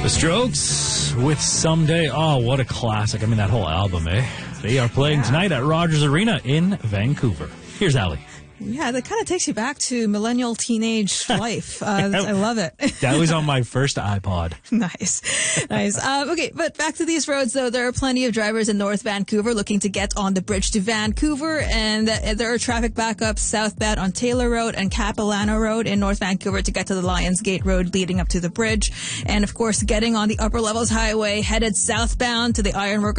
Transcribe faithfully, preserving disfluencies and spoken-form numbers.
The Strokes with Someday. Oh, what a classic. I mean, that whole album, eh? They are playing Yeah. tonight at Rogers Arena in Vancouver. Here's Allie. Yeah, that kind of takes you back to millennial teenage life. Uh, I love it. That was on my first iPod. Nice. Nice. Um, okay, but back to these roads, though. There are plenty of drivers in North Vancouver looking to get on the bridge to Vancouver, and uh, there are traffic backups southbound on Taylor Road and Capilano Road in North Vancouver to get to the Lions Gate Road leading up to the bridge. And, of course, getting on the Upper Levels Highway headed southbound to the Ironworkers